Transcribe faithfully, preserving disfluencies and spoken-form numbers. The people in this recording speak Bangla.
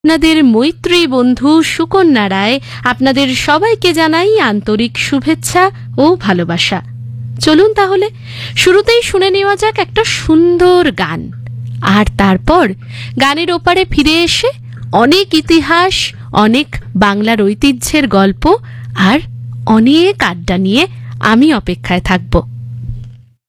আপনাদের মৈত্রী বন্ধু সুকন্যা রায় আপনাদের সবাইকে জানাই আন্তরিক শুভেচ্ছা ও ভালোবাসা। চলুন তাহলে শুরুতেই শুনে নেওয়া যাক একটা সুন্দর গান, আর তারপর গানের ওপারে ফিরে এসে অনেক ইতিহাস, অনেক বাংলার ঐতিহ্যের গল্প আর অনেক আড্ডা নিয়ে আমি অপেক্ষায় থাকব।